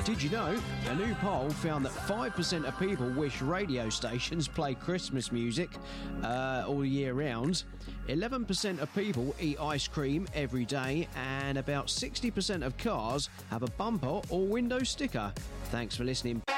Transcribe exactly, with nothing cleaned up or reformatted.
Did you know? A new poll found that five percent of people wish radio stations play Christmas music uh, all year round. eleven percent of people eat ice cream every day, and about sixty percent of cars have a bumper or window sticker. Thanks for listening.